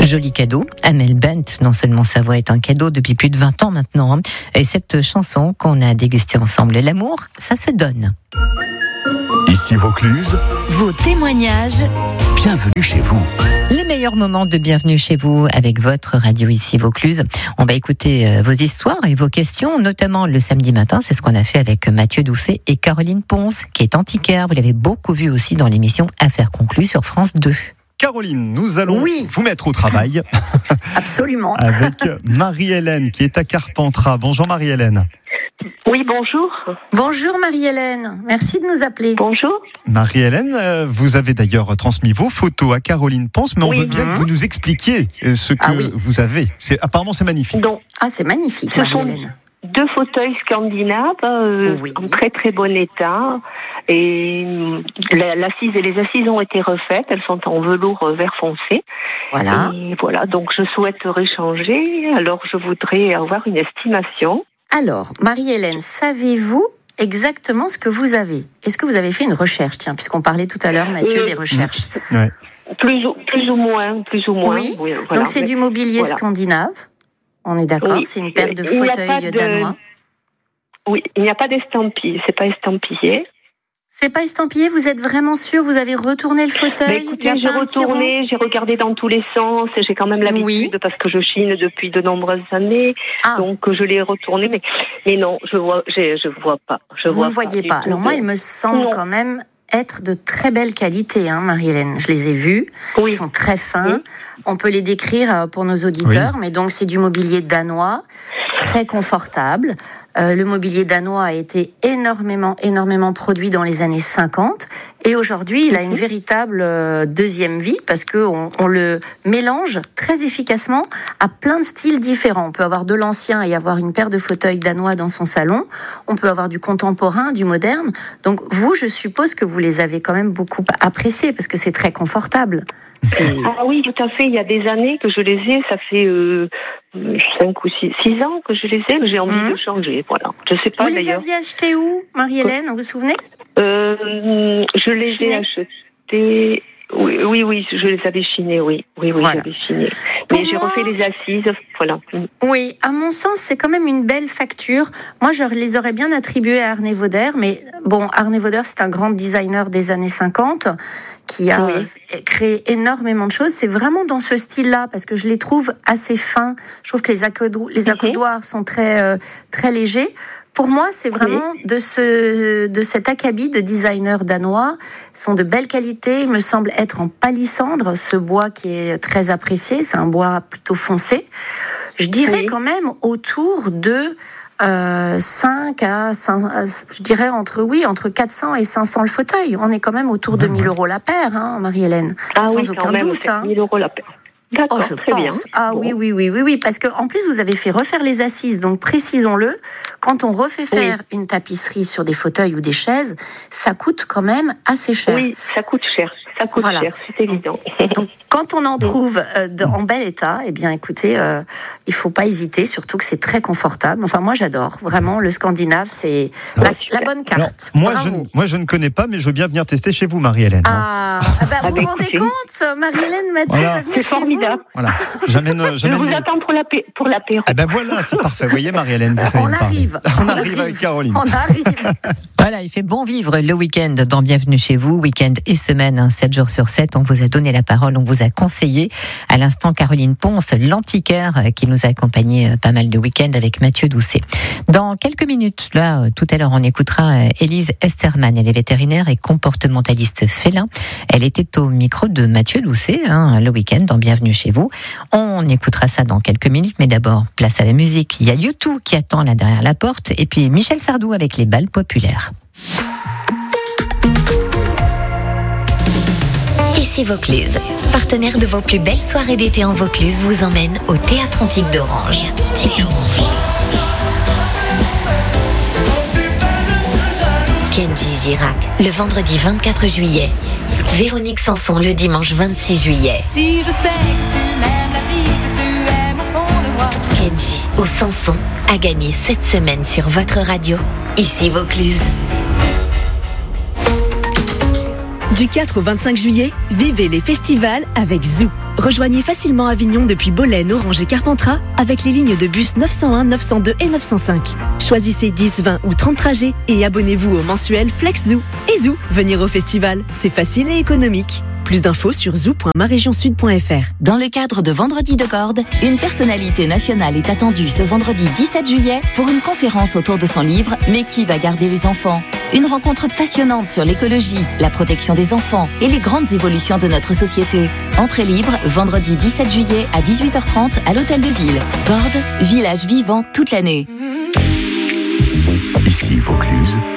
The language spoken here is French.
Joli cadeau. Amel Bent, non seulement sa voix est un cadeau depuis plus de 20 ans maintenant, et cette chanson qu'on a dégustée ensemble, l'amour, ça se donne. Ici Vaucluse, vos témoignages, bienvenue chez vous. Les meilleurs moments de bienvenue chez vous avec votre radio ici Vaucluse. On va écouter vos histoires et vos questions, notamment le samedi matin. C'est ce qu'on a fait avec Mathieu Doucet et Caroline Ponce, qui est antiquaire. Vous l'avez beaucoup vu aussi dans l'émission Affaires conclues sur France 2. Caroline, nous allons vous mettre au travail. Absolument. Avec Marie-Hélène qui est à Carpentras. Bonjour Marie-Hélène. Oui, bonjour. Bonjour Marie-Hélène, merci de nous appeler. Bonjour. Marie-Hélène, vous avez d'ailleurs transmis vos photos à Caroline Ponce, mais on veut bien que vous nous expliquiez ce que vous avez. Apparemment, c'est magnifique. Donc, c'est magnifique, Marie-Hélène. Deux fauteuils scandinaves en très très bon état. Et l'assise et les assises ont été refaites. Elles sont en velours vert foncé. Voilà. Et voilà, donc je souhaiterais changer. Alors, je voudrais avoir une estimation. Alors, Marie-Hélène, savez-vous exactement ce que vous avez? Est-ce que vous avez fait une recherche? Tiens, puisqu'on parlait tout à l'heure, Mathieu, des recherches. Ouais. Plus ou moins. Oui, voilà. Donc c'est du mobilier scandinave. On est d'accord, c'est une paire de fauteuils danois. Oui, il n'y a pas d'estampille, c'est pas estampillé. C'est pas estampillé, vous êtes vraiment sûr? Vous avez retourné le fauteuil? Écoutez, j'ai retourné, j'ai regardé dans tous les sens, et j'ai quand même l'habitude parce que je chine depuis de nombreuses années, donc je l'ai retourné, mais non, je vois pas. Vous ne voyez pas. Alors moi, il me semble quand même être de très belle qualité, Marie-Hélène. Je les ai vus, ils sont très fins. On peut les décrire pour nos auditeurs, mais donc c'est du mobilier danois, très confortable. Le mobilier danois a été énormément produit dans les années 50 et aujourd'hui il a une véritable deuxième vie parce qu'on le mélange très efficacement à plein de styles différents. On peut avoir de l'ancien et avoir une paire de fauteuils danois dans son salon. On peut avoir du contemporain, du moderne. Donc vous, je suppose que vous les avez quand même beaucoup appréciés parce que c'est très confortable. Ah oui, tout à fait. Il y a des années que je les ai. Ça fait 5 ou 6 ans que je les ai. J'ai envie de changer. Voilà. Je sais pas. Vous les aviez achetés où, Marie-Hélène? Vous vous souvenez? Je les ai achetés. Oui, je les avais chinés. Oui, voilà. J'avais chiné. Mais j'ai refait les assises. Voilà. Oui, à mon sens, c'est quand même une belle facture. Moi, je les aurais bien attribués à Arne Voder, mais bon, Arne Voder, c'est un grand designer des années 50 qui a créé énormément de choses. C'est vraiment dans ce style-là, parce que je les trouve assez fins. Je trouve que les accoudoirs sont très légers. Pour moi, c'est vraiment de cet acabit de designer danois. Ils sont de belle qualité. Il me semble être en palissandre, ce bois qui est très apprécié. C'est un bois plutôt foncé. Je dirais quand même autour de 5 à 5, je dirais entre 400 et 500 le fauteuil. On est quand même autour de 1000 € la paire, Marie-Hélène. Sans aucun doute. 1000 € la paire. D'accord, je pense. Oui, parce que en plus vous avez fait refaire les assises, donc précisons-le. Quand on refait faire une tapisserie sur des fauteuils ou des chaises, ça coûte quand même assez cher. Oui, ça coûte cher. Cher, c'est évident. Donc, quand on en trouve en bel état, eh bien, écoutez, il faut pas hésiter, surtout que c'est très confortable. Enfin, moi, j'adore. Vraiment, le scandinave, c'est la bonne carte. Alors, moi, je ne connais pas, mais je veux bien venir tester chez vous, Marie-Hélène. Vous vous rendez compte, Marie-Hélène, Mathieu va venir c'est formidable. Voilà. Je vous attends pour l'apéro. Voilà, c'est parfait. Vous voyez, Marie-Hélène, vous savez On arrive avec Caroline. On arrive. Voilà, il fait bon vivre le week-end dans Bienvenue chez vous, week-end et semaine, 7 jours sur 7. On vous a donné la parole, on vous a conseillé. À l'instant, Caroline Ponce, l'antiquaire, qui nous a accompagné pas mal de week-ends avec Mathieu Doucet. Dans quelques minutes, là, tout à l'heure, on écoutera Élise Esterman. Elle est vétérinaire et comportementaliste félin. Elle était au micro de Mathieu Doucet, le week-end dans Bienvenue chez vous. On écoutera ça dans quelques minutes, mais d'abord, place à la musique. Il y a U2 qui attend là derrière la porte, et puis Michel Sardou avec les balles populaires. Ici Vaucluse, partenaire de vos plus belles soirées d'été en Vaucluse, vous emmène au Théâtre Antique d'Orange. Kenji Girac, le vendredi 24 juillet. Véronique Sanson, le dimanche 26 juillet. Si je sais que tu m'aimes, la vie que tu aimes au fond de moi. Kenji ou Sanson a gagné cette semaine sur votre radio, ici Vaucluse. Du 4 au 25 juillet, vivez les festivals avec Zoo. Rejoignez facilement Avignon depuis Bolène, Orange et Carpentras avec les lignes de bus 901, 902 et 905. Choisissez 10, 20 ou 30 trajets et abonnez-vous au mensuel FlexZoo. Et Zoo, venir au festival, c'est facile et économique. Plus d'infos sur zoo.maregionsud.fr. Dans le cadre de Vendredi de Corde, une personnalité nationale est attendue ce vendredi 17 juillet pour une conférence autour de son livre « Mais qui va garder les enfants ?» Une rencontre passionnante sur l'écologie, la protection des enfants et les grandes évolutions de notre société. Entrée libre, vendredi 17 juillet à 18h30 à l'Hôtel de Ville. Corde, village vivant toute l'année. Ici Vaucluse,